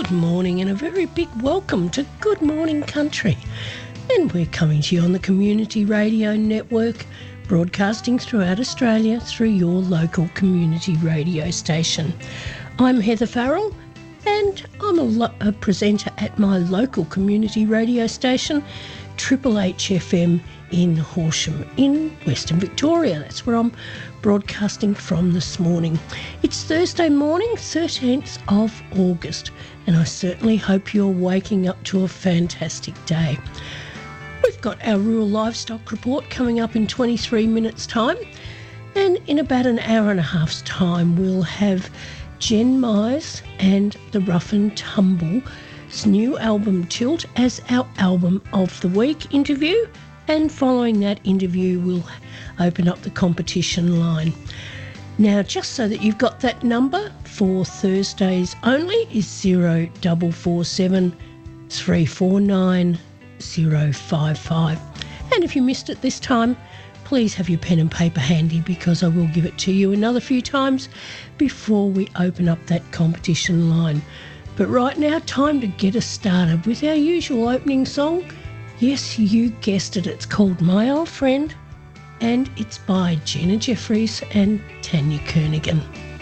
good morning and a very big welcome to Good Morning Country. And we're coming to you on the Community Radio Network, broadcasting throughout Australia through your local community radio station. I'm Heather Farrell and I'm a presenter at my local community radio station, Triple H FM in Horsham in Western Victoria. That's where I'm broadcasting from this morning. It's Thursday morning, 13th of August, and I certainly hope you're waking up to a fantastic day. We've got our rural livestock report coming up in 23 minutes time, and in about an hour and a half's time we'll have Jen Myers and the Rough and Tumble's new album Tilt as our album of the week interview, and following that interview we'll open up the competition line. Now, just so that you've got that number for Thursdays only is 0447 349 055. And if you missed it this time, please have your pen and paper handy because I will give it to you another few times before we open up that competition line. But right now, time to get us started with our usual opening song. Yes, you guessed it, it's called My Old Friend, and it's by Gina Jeffries and Tanya Kernaghan.